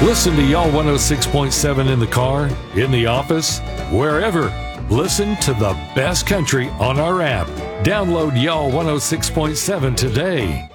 Listen to Y'all 106.7 in the car, in the office, wherever. Listen to the best country on our app. Download Y'all 106.7 today.